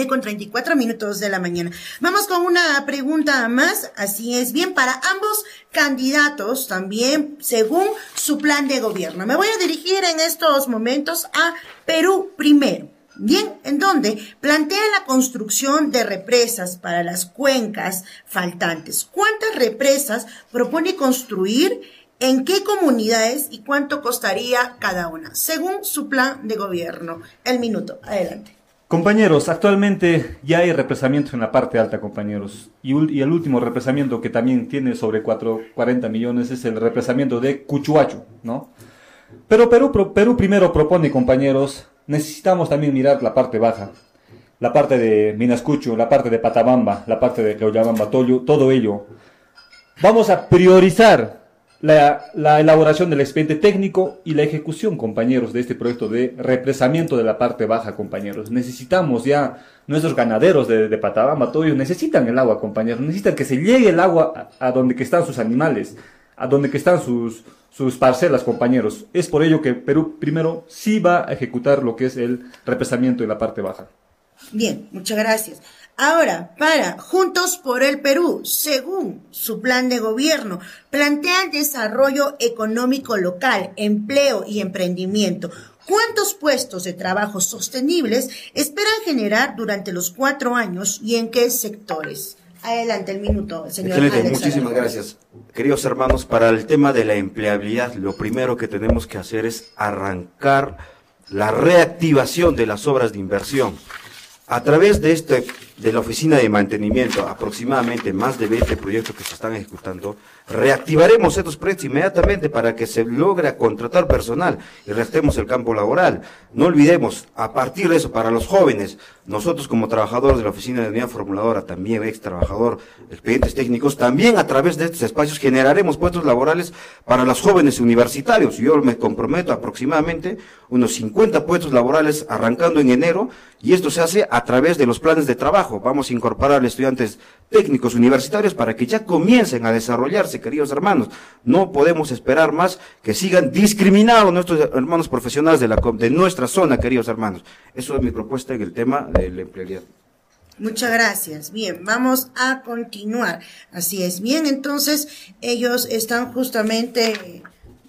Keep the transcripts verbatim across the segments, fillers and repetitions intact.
siete con treinta y cuatro minutos de la mañana. Vamos con una pregunta más, así es, bien, para ambos candidatos también, según su plan de gobierno. Me voy a dirigir en estos momentos a Perú primero. Bien, en donde plantea la construcción de represas para las cuencas faltantes. ¿Cuántas represas propone construir? ¿En qué comunidades y cuánto costaría cada una? Según su plan de gobierno. El minuto, adelante. Compañeros, actualmente ya hay represamientos en la parte alta, compañeros. Y, y el último represamiento que también tiene sobre cuarenta millones es el represamiento de Cuchuacho, ¿no? Pero Perú, Perú primero propone, compañeros, necesitamos también mirar la parte baja, la parte de Minascucho, la parte de Patabamba, la parte de Queollamamba, todo, todo ello. Vamos a priorizar la, la elaboración del expediente técnico y la ejecución, compañeros, de este proyecto de represamiento de la parte baja, compañeros. Necesitamos ya, nuestros ganaderos de, de Patabamba, todo ello, necesitan el agua, compañeros, necesitan que se llegue el agua a, a donde que están sus animales, a donde que están sus... sus parcelas, compañeros. Es por ello que Perú primero sí va a ejecutar lo que es el represamiento en la parte baja. Bien, muchas gracias. Ahora, para Juntos por el Perú, según su plan de gobierno, plantea el desarrollo económico local, empleo y emprendimiento. ¿Cuántos puestos de trabajo sostenibles esperan generar durante los cuatro años y en qué sectores? Adelante, el minuto, señor Excelente, Alex muchísimas Alarcón. gracias. Queridos hermanos, para el tema de la empleabilidad, lo primero que tenemos que hacer es arrancar la reactivación de las obras de inversión. A través de este, de la oficina de mantenimiento, aproximadamente más de veinte proyectos que se están ejecutando, reactivaremos estos proyectos inmediatamente para que se logre contratar personal y reactivemos el campo laboral. No olvidemos, a partir de eso, para los jóvenes, nosotros como trabajadores de la oficina de unidad formuladora, también ex trabajador, expedientes técnicos, también a través de estos espacios generaremos puestos laborales para los jóvenes universitarios. Yo me comprometo aproximadamente unos cincuenta puestos laborales arrancando en enero, y esto se hace a través de los planes de trabajo. Vamos a incorporar a estudiantes técnicos universitarios para que ya comiencen a desarrollarse, queridos hermanos. No podemos esperar más que sigan discriminados nuestros hermanos profesionales de, la, de nuestra zona, queridos hermanos. Eso es mi propuesta en el tema de la empleabilidad. Muchas gracias. Bien, vamos a continuar. Así es. Bien, entonces ellos están justamente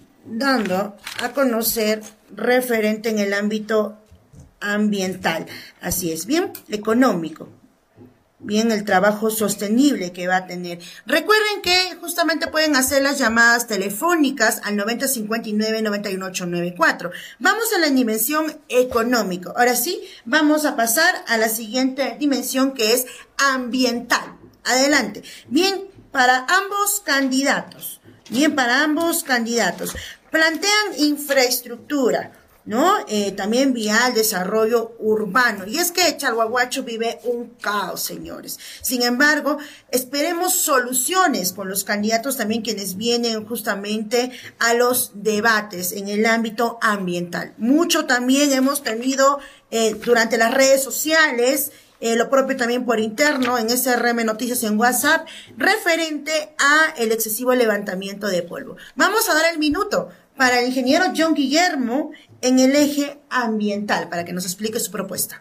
dando a conocer referente en el ámbito ambiental. Así es. Bien, económico. Bien, el trabajo sostenible que va a tener. Recuerden que justamente pueden hacer las llamadas telefónicas al noventa cincuenta y nueve noventa y uno ocho nueve cuatro. Vamos a la dimensión económica. Ahora sí, vamos a pasar a la siguiente dimensión, que es ambiental. Adelante. Bien, para ambos candidatos. Bien, para ambos candidatos. Plantean infraestructura, ¿no? Eh, también vial, desarrollo urbano. Y es que Chalhuahuacho vive un caos, señores. Sin embargo, esperemos soluciones con los candidatos también, quienes vienen justamente a los debates en el ámbito ambiental. Mucho también hemos tenido eh, durante las redes sociales, eh, lo propio también por interno, en S R M Noticias en WhatsApp, referente a el excesivo levantamiento de polvo. Vamos a dar el minuto para el ingeniero John Guillermo en el eje ambiental, para que nos explique su propuesta.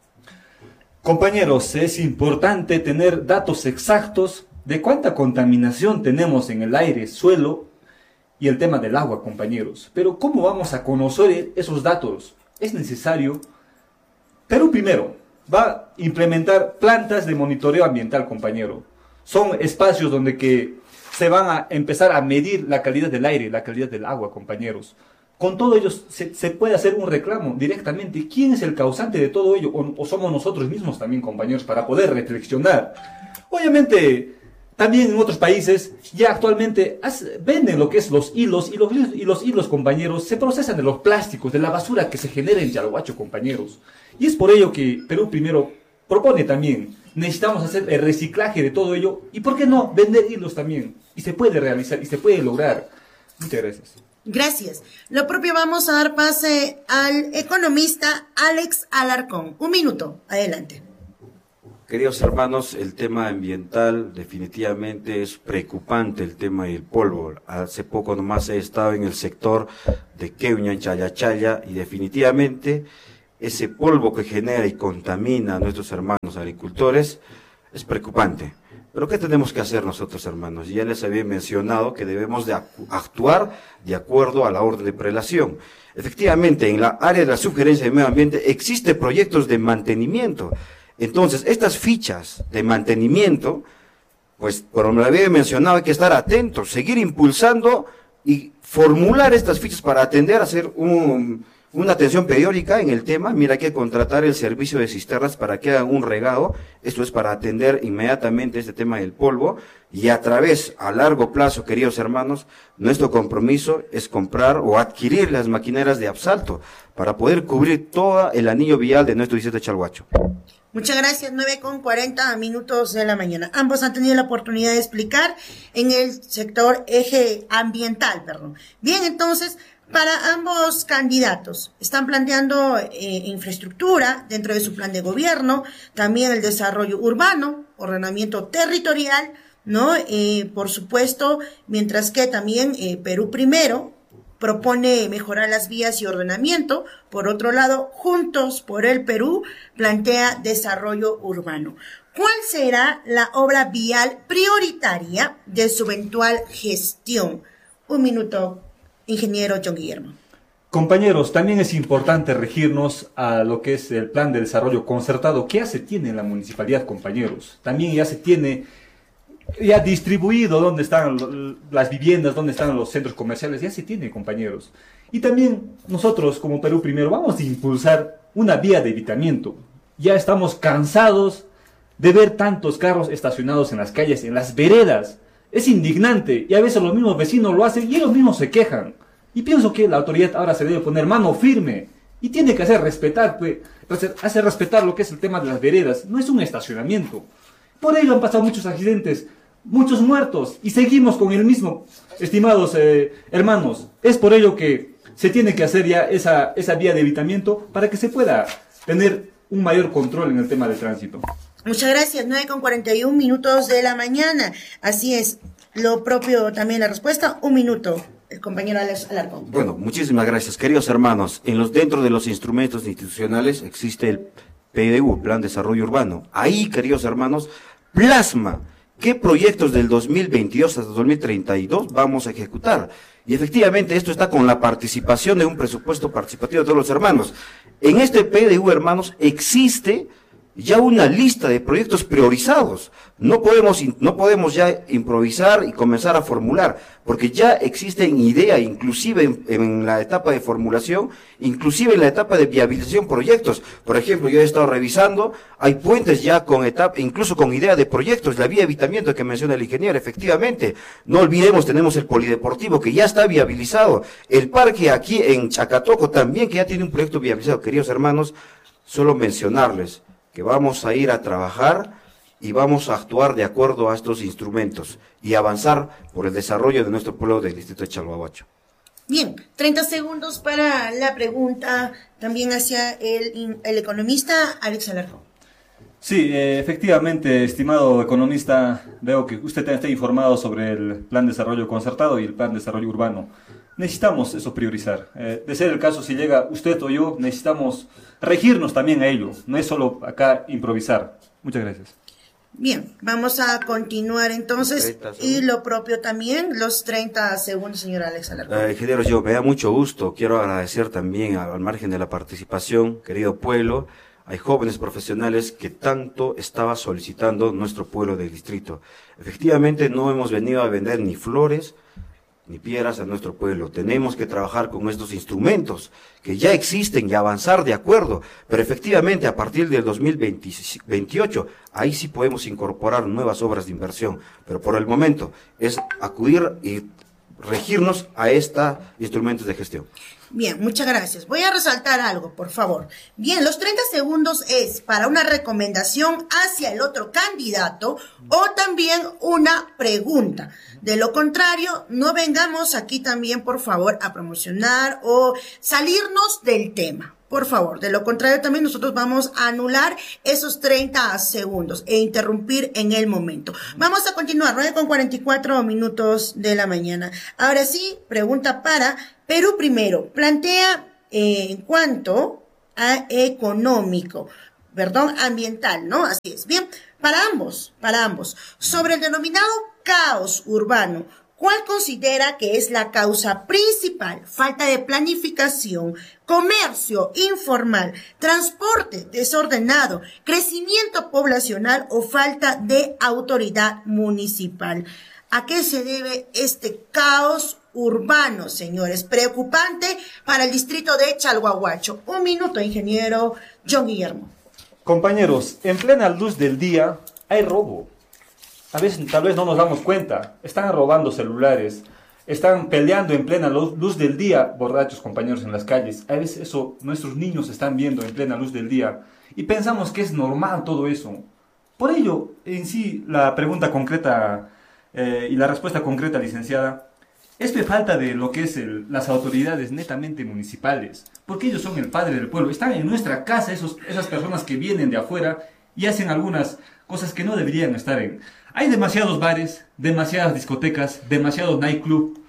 Compañeros, es importante tener datos exactos de cuánta contaminación tenemos en el aire, suelo y el tema del agua, compañeros. Pero ¿cómo vamos a conocer esos datos? Es necesario. Perú primero va a implementar plantas de monitoreo ambiental, compañero. Son espacios donde que se van a empezar a medir la calidad del aire, la calidad del agua, compañeros. Con todo ello se, se puede hacer un reclamo directamente. ¿Quién es el causante de todo ello? O, o somos nosotros mismos también, compañeros, para poder reflexionar. Obviamente, también en otros países ya actualmente hace, venden lo que es los hilos, y los, y los hilos, compañeros, se procesan de los plásticos, de la basura que se genera en Chalhuacho, compañeros. Y es por ello que Perú primero propone también, necesitamos hacer el reciclaje de todo ello, y por qué no, vender hilos también. Y se puede realizar, y se puede lograr. Muchas gracias. Gracias. Lo propio, vamos a dar pase al economista Alex Alarcón. Un minuto, adelante. Queridos hermanos, el tema ambiental definitivamente es preocupante, el tema del polvo. Hace poco nomás he estado en el sector de Queuña, en Chayachaya, y definitivamente ese polvo que genera y contamina a nuestros hermanos agricultores, es preocupante. Pero ¿qué tenemos que hacer nosotros, hermanos? Ya les había mencionado que debemos de actuar de acuerdo a la orden de prelación. Efectivamente, en la área de la sugerencia de medio ambiente existen proyectos de mantenimiento. Entonces, estas fichas de mantenimiento, pues, como lo había mencionado, hay que estar atentos, seguir impulsando y formular estas fichas para atender, hacer un... una atención periódica en el tema. Mira, hay que contratar el servicio de cisternas para que hagan un regado. Esto es para atender inmediatamente este tema del polvo. Y a través, a largo plazo, queridos hermanos, nuestro compromiso es comprar o adquirir las maquineras de Absalto para poder cubrir todo el anillo vial de nuestro distrito de Chalhuacho. Muchas gracias, nueve con cuarenta minutos de la mañana. Ambos han tenido la oportunidad de explicar en el sector eje ambiental, perdón. Bien, entonces, para ambos candidatos, están planteando eh, infraestructura dentro de su plan de gobierno, también el desarrollo urbano, ordenamiento territorial, ¿no? Eh, por supuesto, mientras que también eh, Perú Primero propone mejorar las vías y ordenamiento. Por otro lado, Juntos por el Perú plantea desarrollo urbano. ¿Cuál será la obra vial prioritaria de su eventual gestión? Un minuto, ingeniero John Guillermo. Compañeros, también es importante regirnos a lo que es el plan de desarrollo concertado que ya se tiene en la municipalidad, compañeros. También ya se tiene ya distribuido dónde están las viviendas, dónde están los centros comerciales, ya se tiene, compañeros. Y también nosotros, como Perú Primero, vamos a impulsar una vía de evitamiento. Ya estamos cansados de ver tantos carros estacionados en las calles, en las veredas. Es indignante, y a veces los mismos vecinos lo hacen y ellos mismos se quejan. Y pienso que la autoridad ahora se debe poner mano firme y tiene que hacer respetar, pues, hacer respetar lo que es el tema de las veredas. No es un estacionamiento. Por ello han pasado muchos accidentes, muchos muertos, y seguimos con el mismo, estimados eh, hermanos. Es por ello que se tiene que hacer ya esa, esa vía de evitamiento para que se pueda tener un mayor control en el tema del tránsito. Muchas gracias, nueve con cuarenta y un minutos de la mañana. Así es, lo propio también la respuesta, un minuto. El compañero Alex Alarcón. Bueno, muchísimas gracias. Queridos hermanos, en los, dentro de los instrumentos institucionales existe el P D U, Plan de Desarrollo Urbano. Ahí, queridos hermanos, plasma qué proyectos del dos mil veintidós hasta dos mil treinta y dos vamos a ejecutar. Y efectivamente esto está con la participación de un presupuesto participativo de todos los hermanos. En este P D U, hermanos, existe ya una lista de proyectos priorizados. No podemos, no podemos ya improvisar y comenzar a formular, porque ya existen ideas, inclusive en, en la etapa de formulación, inclusive en la etapa de viabilización proyectos. Por ejemplo, yo he estado revisando, hay puentes ya con etapa, incluso con idea de proyectos, la vía de evitamiento que menciona el ingeniero, efectivamente. No olvidemos, tenemos el polideportivo que ya está viabilizado, el parque aquí en Chacatoco también que ya tiene un proyecto viabilizado. Queridos hermanos, solo mencionarles que vamos a ir a trabajar y vamos a actuar de acuerdo a estos instrumentos y avanzar por el desarrollo de nuestro pueblo del distrito de Chalhuahuacho. Bien, treinta segundos para la pregunta también hacia el, el economista Alex Alarcón. Sí, eh, efectivamente, estimado economista, veo que usted está informado sobre el plan de desarrollo concertado y el plan de desarrollo urbano. Necesitamos eso priorizar. Eh, de ser el caso, si llega usted o yo, necesitamos regirnos también a ello. No es solo acá improvisar. Muchas gracias. Bien, vamos a continuar entonces. Y lo propio también, los treinta segundos, señor Alex Alarcón. Eh, ingeniero, yo me da mucho gusto. Quiero agradecer también al margen de la participación, querido pueblo. Hay jóvenes profesionales que tanto estaba solicitando nuestro pueblo del distrito. Efectivamente, no hemos venido a vender ni flores ni piedras a nuestro pueblo. Tenemos que trabajar con estos instrumentos que ya existen y avanzar de acuerdo, pero efectivamente a partir del dos mil veintiocho, ahí sí podemos incorporar nuevas obras de inversión, pero por el momento es acudir y regirnos a estos instrumentos de gestión. Bien, muchas gracias. Voy a resaltar algo, por favor. Bien, los treinta segundos es para una recomendación hacia el otro candidato o también una pregunta. De lo contrario, no vengamos aquí también, por favor, a promocionar o salirnos del tema. Por favor, de lo contrario también nosotros vamos a anular esos treinta segundos e interrumpir en el momento. Vamos a continuar, nueve con cuarenta y cuatro minutos de la mañana. Ahora sí, pregunta para Perú Primero. Plantea eh, en cuanto a, económico, perdón, ambiental, ¿no? Así es. Bien, para ambos, para ambos. Sobre el denominado caos urbano, ¿cuál considera que es la causa principal? Falta de planificación, comercio informal, transporte desordenado, crecimiento poblacional o falta de autoridad municipal. ¿A qué se debe este caos urbano, señores? Preocupante para el distrito de Chalhuahuacho. Un minuto, ingeniero John Guillermo. Compañeros, en plena luz del día hay robo. A veces tal vez no nos damos cuenta. Están robando celulares, están peleando en plena luz del día, borrachos, compañeros, en las calles. A veces eso nuestros niños están viendo en plena luz del día y pensamos que es normal todo eso. Por ello, en sí, la pregunta concreta eh, y la respuesta concreta, licenciada, es de falta de lo que es el, las autoridades netamente municipales, porque ellos son el padre del pueblo. Están en nuestra casa esos, esas personas que vienen de afuera y hacen algunas cosas que no deberían estar en. Hay demasiados bares, demasiadas discotecas, demasiados nightclub.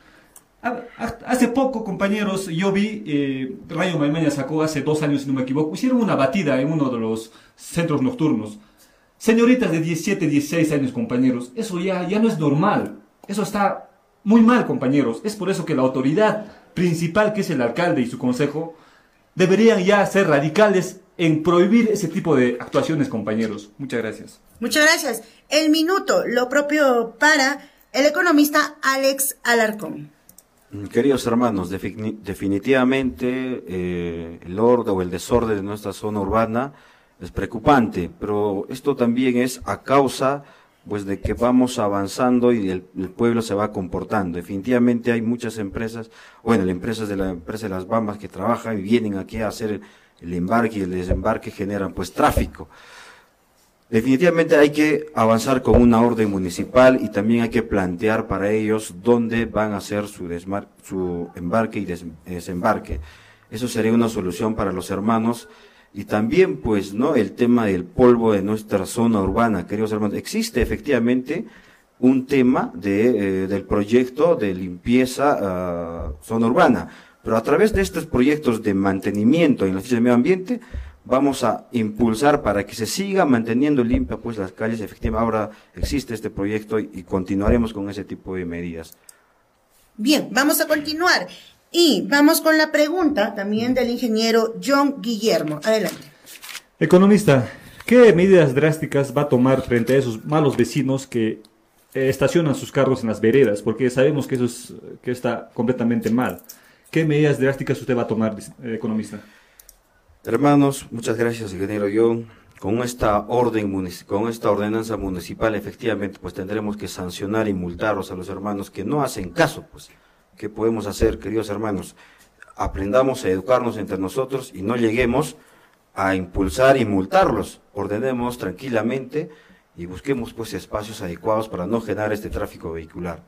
Hace poco, compañeros, yo vi, eh, Rayo Maimaña sacó hace dos años, si no me equivoco, hicieron una batida en uno de los centros nocturnos. Señoritas de diecisiete, dieciséis años, compañeros, eso ya, ya no es normal. Eso está muy mal, compañeros. Es por eso que la autoridad principal, que es el alcalde y su consejo, deberían ya ser radicales en prohibir ese tipo de actuaciones, compañeros. Muchas gracias. Muchas gracias. El minuto, lo propio para el economista Alex Alarcón. Queridos hermanos, defini definitivamente eh, el orden o el desorden de nuestra zona urbana es preocupante, pero esto también es a causa pues de que vamos avanzando y el, el pueblo se va comportando. Definitivamente hay muchas empresas, bueno, las empresas de la empresa de las Bambas que trabajan y vienen aquí a hacer el, el embarque y el desembarque, generan pues tráfico. Definitivamente hay que avanzar con una orden municipal y también hay que plantear para ellos dónde van a hacer su, desmar su embarque y des desembarque. Eso sería una solución para los hermanos. Y también, pues, ¿no?, el tema del polvo de nuestra zona urbana, queridos hermanos. Existe efectivamente un tema de, eh, del proyecto de limpieza uh, zona urbana, pero a través de estos proyectos de mantenimiento en la ciencia del medio ambiente, vamos a impulsar para que se siga manteniendo limpia pues las calles. Efectivamente, ahora existe este proyecto y, y continuaremos con ese tipo de medidas. Bien, vamos a continuar. Y vamos con la pregunta también del ingeniero John Guillermo. Adelante. Economista, ¿qué medidas drásticas va a tomar frente a esos malos vecinos que eh, estacionan sus carros en las veredas? Porque sabemos que eso es, que está completamente mal. ¿Qué medidas drásticas usted va a tomar, eh, economista? Hermanos, muchas gracias, ingeniero John. Con esta orden, con esta ordenanza municipal, efectivamente, pues tendremos que sancionar y multarlos a los hermanos que no hacen caso, pues. ¿Qué podemos hacer, queridos hermanos? Aprendamos a educarnos entre nosotros y no lleguemos a impulsar y multarlos. Ordenemos tranquilamente y busquemos pues espacios adecuados para no generar este tráfico vehicular.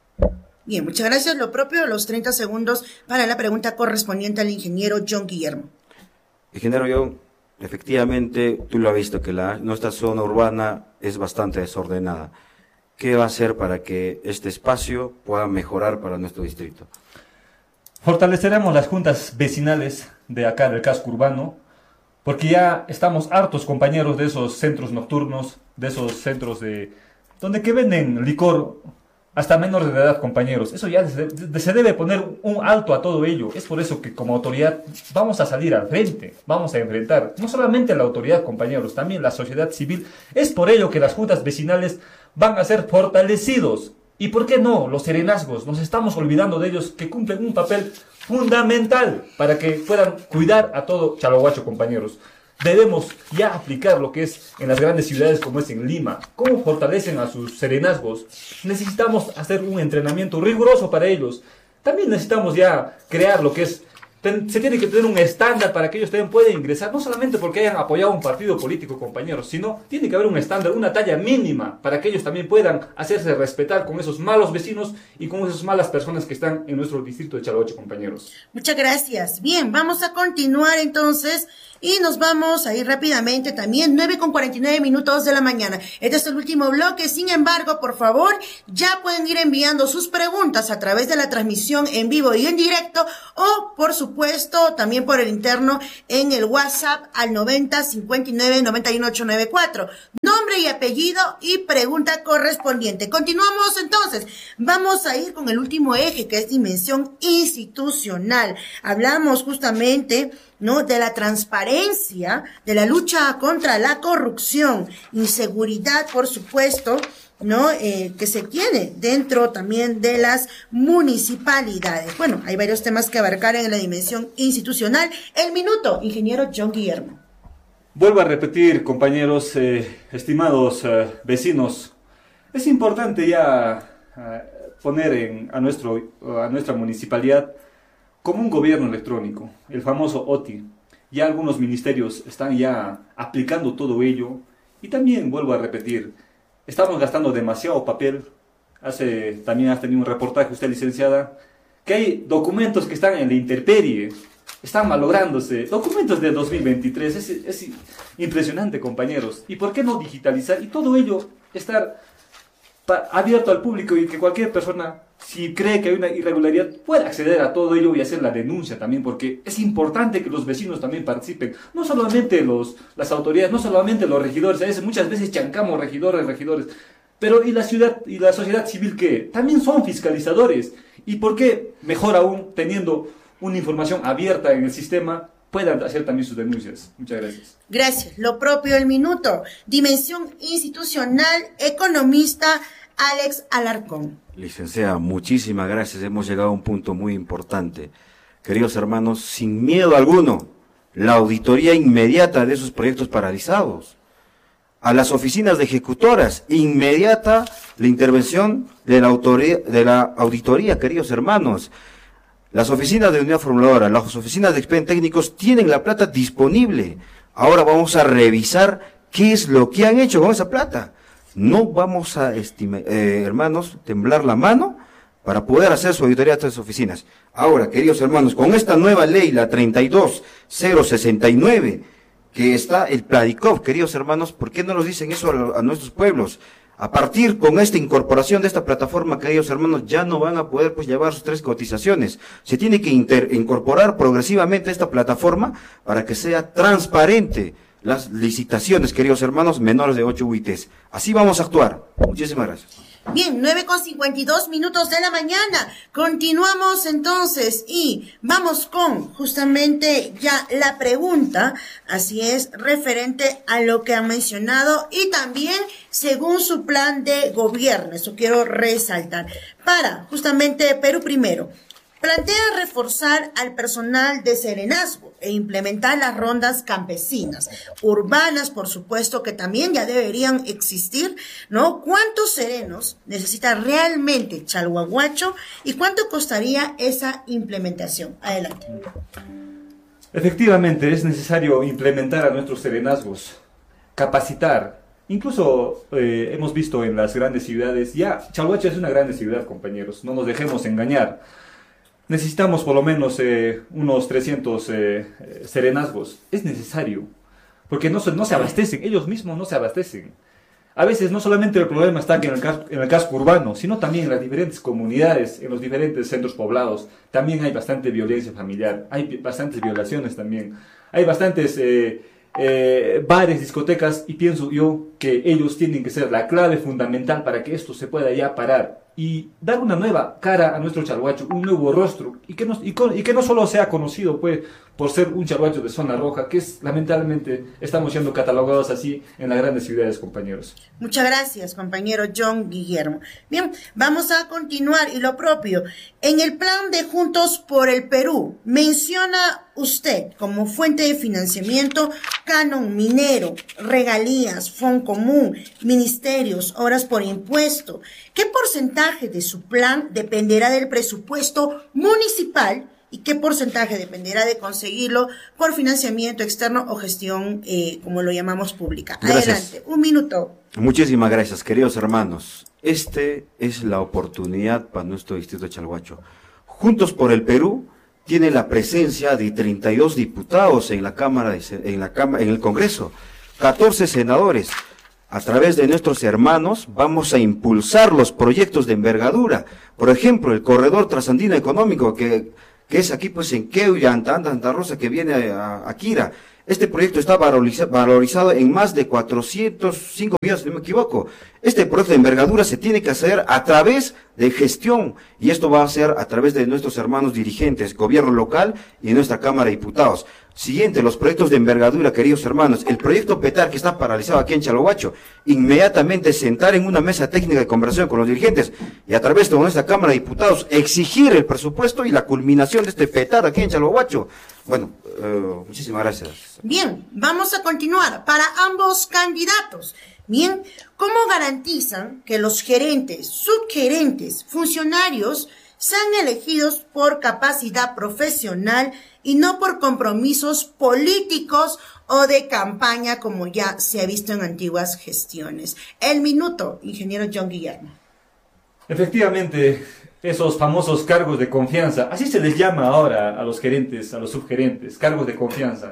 Bien, muchas gracias. Lo propio, los treinta segundos para la pregunta correspondiente al ingeniero John Guillermo. Ingeniero John, efectivamente, tú lo has visto que la, nuestra zona urbana es bastante desordenada. ¿Qué va a hacer para que este espacio pueda mejorar para nuestro distrito? Fortaleceremos las juntas vecinales de acá del casco urbano, porque ya estamos hartos, compañeros, de esos centros nocturnos, de esos centros de donde que venden licor hasta menores de edad, compañeros. Eso ya se, se debe poner un alto a todo ello. Es por eso que como autoridad vamos a salir al frente, vamos a enfrentar no solamente la autoridad, compañeros, también la sociedad civil. Es por ello que las juntas vecinales van a ser fortalecidos. ¿Y por qué no? Los serenazgos, nos estamos olvidando de ellos, que cumplen un papel fundamental para que puedan cuidar a todo Chalhuahuacho, compañeros. Debemos ya aplicar lo que es en las grandes ciudades como es en Lima. ¿Cómo fortalecen a sus serenazgos? Necesitamos hacer un entrenamiento riguroso para ellos. También necesitamos ya crear lo que es... Ten, se tiene que tener un estándar para que ellos también puedan ingresar, no solamente porque hayan apoyado a un partido político, compañeros, sino tiene que haber un estándar, una talla mínima, para que ellos también puedan hacerse respetar con esos malos vecinos y con esas malas personas que están en nuestro distrito de Chalhuahuacho, compañeros. Muchas gracias. Bien, vamos a continuar entonces y nos vamos a ir rápidamente también, nueve con cuarenta y nueve minutos de la mañana. Este es el último bloque, sin embargo, por favor, ya pueden ir enviando sus preguntas a través de la transmisión en vivo y en directo o por su supuesto, también por el interno en el WhatsApp al noventa cincuenta y nueve noventa y uno ochocientos noventa y cuatro. Nombre y apellido y pregunta correspondiente. Continuamos entonces. Vamos a ir con el último eje, que es dimensión institucional. Hablamos justamente, ¿no?, de la transparencia, de la lucha contra la corrupción, inseguridad, por supuesto, ¿no? Eh, que se tiene dentro también de las municipalidades. Bueno, hay varios temas que abarcar en la dimensión institucional. El minuto, ingeniero John Guillermo. Vuelvo a repetir, compañeros, eh, estimados eh, vecinos, es importante ya eh, poner en, a, nuestro, a nuestra municipalidad como un gobierno electrónico, el famoso O T I. Ya algunos ministerios están ya aplicando todo ello. Y también vuelvo a repetir, estamos gastando demasiado papel. Hace, también has tenido un reportaje usted, licenciada, que hay documentos que están en la intemperie, están malográndose, documentos de dos mil veintitrés, es, es impresionante, compañeros. ¿Y por qué no digitalizar? Y todo ello estar pa, abierto al público y que cualquier persona, si cree que hay una irregularidad, pueda acceder a todo ello y hacer la denuncia también, porque es importante que los vecinos también participen, no solamente los, las autoridades, no solamente los regidores. A veces, muchas veces chancamos regidores, regidores, pero ¿y la ciudad y la sociedad civil qué? También son fiscalizadores. ¿Y por qué, mejor aún, teniendo una información abierta en el sistema, puedan hacer también sus denuncias? Muchas gracias. Gracias. Lo propio el minuto. Dimensión institucional, economista Alex Alarcón. Licenciada, muchísimas gracias. Hemos llegado a un punto muy importante. Queridos hermanos, sin miedo alguno, la auditoría inmediata de esos proyectos paralizados. A las oficinas de ejecutoras, inmediata la intervención de la, autoría, de la auditoría, queridos hermanos. Las oficinas de unidad formuladora, las oficinas de expedientes técnicos tienen la plata disponible. Ahora vamos a revisar qué es lo que han hecho con esa plata. No vamos a, estima, eh, hermanos, temblar la mano para poder hacer su auditoría a estas oficinas. Ahora, queridos hermanos, con esta nueva ley, la treinta y dos mil sesenta y nueve, que está el Pladicov, queridos hermanos, ¿por qué no nos dicen eso a, a nuestros pueblos? A partir con esta incorporación de esta plataforma, queridos hermanos, ya no van a poder pues llevar sus tres cotizaciones. Se tiene que inter, incorporar progresivamente esta plataforma para que sea transparente las licitaciones, queridos hermanos, menores de ocho U I Ts. Así vamos a actuar. Muchísimas gracias. Bien, nueve con cincuenta y dos minutos de la mañana. Continuamos entonces y vamos con justamente ya la pregunta, así es, referente a lo que han mencionado y también según su plan de gobierno. Eso quiero resaltar. Para justamente Perú Primero, plantea reforzar al personal de serenazgo e implementar las rondas campesinas, urbanas, por supuesto, que también ya deberían existir, ¿no? ¿Cuántos serenos necesita realmente Chalhuahuacho y cuánto costaría esa implementación? Adelante. Efectivamente, es necesario implementar a nuestros serenazgos, capacitar. Incluso eh, hemos visto en las grandes ciudades, ya Chalhuacho es una grande ciudad, compañeros, no nos dejemos engañar. Necesitamos por lo menos eh, unos trescientos eh, eh, serenazgos. Es necesario, porque no se, no se abastecen, ellos mismos no se abastecen. A veces no solamente el problema está aquí en el, casco, en el casco urbano, sino también en las diferentes comunidades, en los diferentes centros poblados. También hay bastante violencia familiar, hay bastantes violaciones también. Hay bastantes eh, eh, bares, discotecas, y pienso yo que ellos tienen que ser la clave fundamental para que esto se pueda ya parar y dar una nueva cara a nuestro Chalhuacho, un nuevo rostro, y que no, y con, y que no solo sea conocido pues por ser un Chalhuacho de zona roja, que es lamentablemente estamos siendo catalogados así en las grandes ciudades, compañeros. Muchas gracias, compañero John Guillermo. Bien, vamos a continuar y lo propio. En el plan de Juntos por el Perú, menciona usted como fuente de financiamiento canon minero, regalías, fondo común, ministerios, obras por impuesto. ¿Qué porcentaje de su plan dependerá del presupuesto municipal y qué porcentaje dependerá de conseguirlo por financiamiento externo o gestión, eh, como lo llamamos, pública? Gracias. Adelante, un minuto. Muchísimas gracias, queridos hermanos. Este es la oportunidad para nuestro distrito de Chalhuacho. Juntos por el Perú tiene la presencia de treinta y dos diputados en la Cámara, de, en la Cámara, en el Congreso, catorce senadores. A través de nuestros hermanos vamos a impulsar los proyectos de envergadura. Por ejemplo, el corredor trasandino económico que que es aquí pues en Queuya, Santa Rosa, que viene a, a Quira. Este proyecto está valoriza, valorizado en más de cuatrocientos cinco millones, si no me equivoco. Este proyecto de envergadura se tiene que hacer a través de gestión, y esto va a ser a través de nuestros hermanos dirigentes, gobierno local y nuestra Cámara de Diputados. Siguiente, los proyectos de envergadura, queridos hermanos. El proyecto Petar, que está paralizado aquí en Chalhuacho, inmediatamente sentar en una mesa técnica de conversación con los dirigentes y a través de nuestra Cámara de Diputados exigir el presupuesto y la culminación de este Petar aquí en Chalhuacho. Bueno, uh, muchísimas gracias. Bien, vamos a continuar. Para ambos candidatos, bien, ¿cómo garantizan que los gerentes, subgerentes, funcionarios sean elegidos por capacidad profesional y no por compromisos políticos o de campaña como ya se ha visto en antiguas gestiones? El minuto, ingeniero John Guillermo. Efectivamente, esos famosos cargos de confianza, así se les llama ahora a los gerentes, a los subgerentes, cargos de confianza.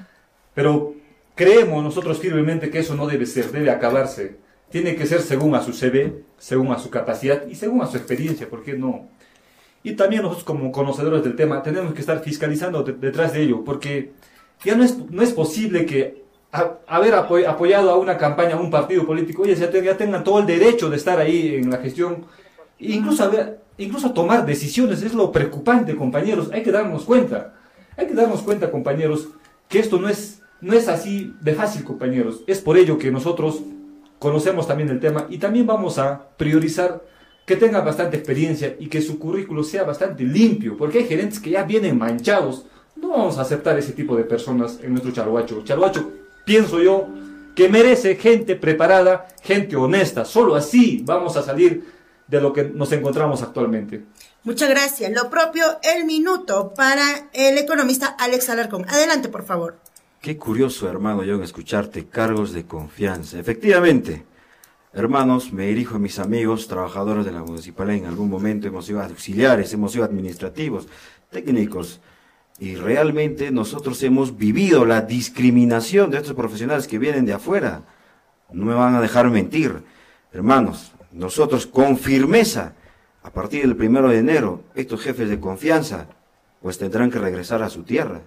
Pero creemos nosotros firmemente que eso no debe ser, debe acabarse. Tiene que ser según a su C V, según a su capacidad y según a su experiencia, ¿por qué no? Y también nosotros como conocedores del tema tenemos que estar fiscalizando de, detrás de ello, porque ya no es, no es posible que a, haber apoy, apoyado a una campaña, a un partido político, oye, ya, te, ya tengan todo el derecho de estar ahí en la gestión, incluso, haber, incluso tomar decisiones. Es lo preocupante, compañeros. Hay que darnos cuenta, hay que darnos cuenta, compañeros, que esto no es, no es así de fácil, compañeros. Es por ello que nosotros conocemos también el tema y también vamos a priorizar que tenga bastante experiencia y que su currículo sea bastante limpio, porque hay gerentes que ya vienen manchados. No vamos a aceptar ese tipo de personas en nuestro Chalhuacho. Chalhuacho, pienso yo, que merece gente preparada, gente honesta. Solo así vamos a salir de lo que nos encontramos actualmente. Muchas gracias. Lo propio, el minuto para el economista Alex Alarcón. Adelante, por favor. Qué curioso, hermano John, escucharte, cargos de confianza. Efectivamente, hermanos, me dirijo a mis amigos, trabajadores de la municipalidad. En algún momento hemos sido auxiliares, hemos sido administrativos, técnicos. Y realmente nosotros hemos vivido la discriminación de estos profesionales que vienen de afuera. No me van a dejar mentir. Hermanos, nosotros con firmeza, a partir del primero de enero, estos jefes de confianza, pues tendrán que regresar a su tierra.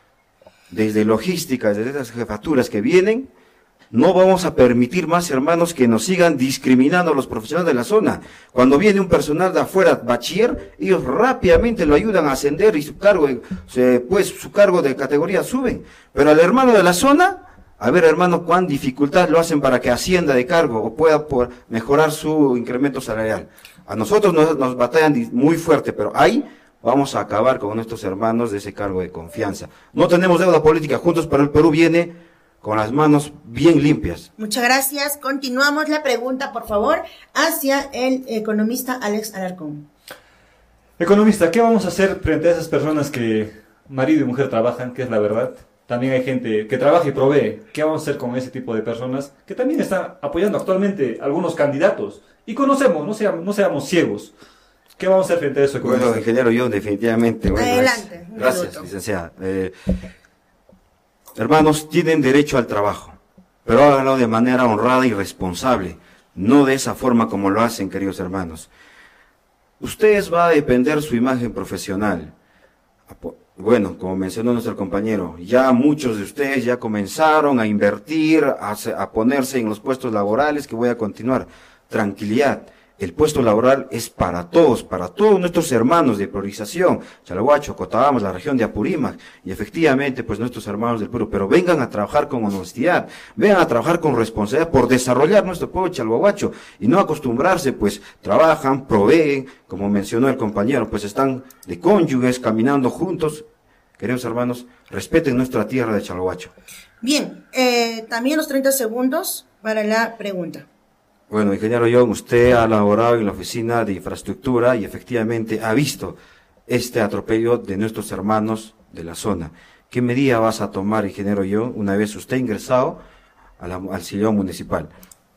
Desde logística, desde estas jefaturas que vienen, no vamos a permitir más, hermanos, que nos sigan discriminando a los profesionales de la zona. Cuando viene un personal de afuera, bachiller, ellos rápidamente lo ayudan a ascender y su cargo, pues su cargo de categoría suben. Pero al hermano de la zona, a ver, hermano, cuán dificultad lo hacen para que ascienda de cargo o pueda por mejorar su incremento salarial. A nosotros nos, nos batallan muy fuerte, pero ahí vamos a acabar con nuestros hermanos de ese cargo de confianza. No tenemos deuda política, Juntos para el Perú viene con las manos bien limpias. Muchas gracias. Continuamos la pregunta, por favor, hacia el economista Alex Alarcón. Economista, ¿qué vamos a hacer frente a esas personas que marido y mujer trabajan, que es la verdad? También hay gente que trabaja y provee. ¿Qué vamos a hacer con ese tipo de personas que también están apoyando actualmente algunos candidatos? Y conocemos, no seamos, no seamos ciegos. ¿Qué vamos a hacer frente a eso, economista? Bueno, ingeniero, yo definitivamente... Bueno, adelante. Es, gracias, licenciada. Eh, Hermanos, tienen derecho al trabajo, pero háganlo de manera honrada y responsable, no de esa forma como lo hacen, queridos hermanos. Ustedes va a depender su imagen profesional. Bueno, como mencionó nuestro compañero, ya muchos de ustedes ya comenzaron a invertir, a, a ponerse en los puestos laborales que voy a continuar. Tranquilidad. El puesto laboral es para todos, para todos nuestros hermanos de priorización, Chalhuacho, Cotabamos, la región de Apurímac, y efectivamente, pues nuestros hermanos del Perú, pero vengan a trabajar con honestidad, vengan a trabajar con responsabilidad por desarrollar nuestro pueblo chalhuacho, y no acostumbrarse, pues trabajan, proveen, como mencionó el compañero, pues están de cónyuges, caminando juntos. Queridos hermanos, respeten nuestra tierra de Chalhuacho. Bien, eh, también los treinta segundos para la pregunta. Bueno, ingeniero John, usted ha laborado en la oficina de infraestructura y efectivamente ha visto este atropello de nuestros hermanos de la zona. ¿Qué medida vas a tomar, ingeniero John, una vez usted ingresado a la, al sillón municipal?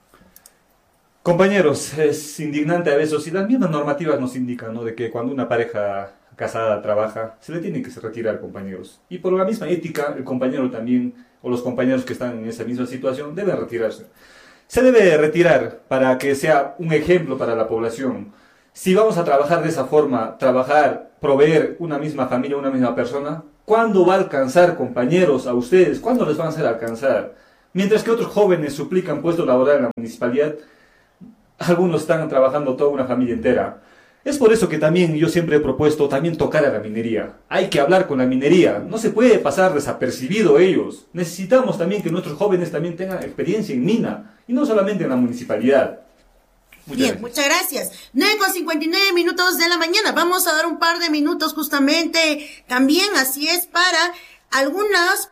Compañeros, es indignante a veces, y las mismas normativas nos indican, ¿no?, de que cuando una pareja casada trabaja, se le tiene que retirar, compañeros. Y por la misma ética, el compañero también, o los compañeros que están en esa misma situación, deben retirarse. Se debe retirar para que sea un ejemplo para la población. Si vamos a trabajar de esa forma, trabajar, proveer una misma familia, una misma persona, ¿cuándo va a alcanzar, compañeros, a ustedes? ¿Cuándo les van a hacer alcanzar? Mientras que otros jóvenes suplican puesto laboral en la municipalidad, algunos están trabajando toda una familia entera. Es por eso que también yo siempre he propuesto también tocar a la minería. Hay que hablar con la minería. No se puede pasar desapercibido ellos. Necesitamos también que nuestros jóvenes también tengan experiencia en mina. Y no solamente en la municipalidad. Muchas Bien, gracias. muchas gracias. nueve con cincuenta y nueve minutos de la mañana. Vamos a dar un par de minutos justamente también, así es, para algunas